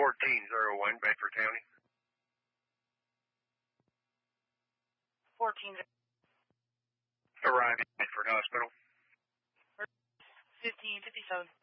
1401, Bedford County. 14. Arrived at Bedford Hospital. 1557.